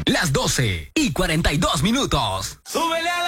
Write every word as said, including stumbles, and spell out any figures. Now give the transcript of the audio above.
Las doce y cuarenta y dos minutos. ¡Súbele a